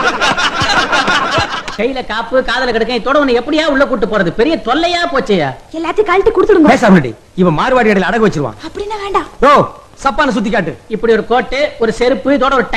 கையில காப்பு காதல கிடக்க இதோட உன்னை எப்படியா உள்ள கூட்டு போறது பெரிய தொல்லையா போச்சேயா. எல்லாத்தையும் கழட்டி கொடுத்துடுங்க. பேசாமடி இவன் மார்வாடி அடையில அடகு வச்சிருவான். அப்படின்னா வேண்டாம். ஓ சப்பான சுத்தி காட்டு. இப்படி ஒரு கோட்டு ஒரு செருப்பு இதோட ஒரு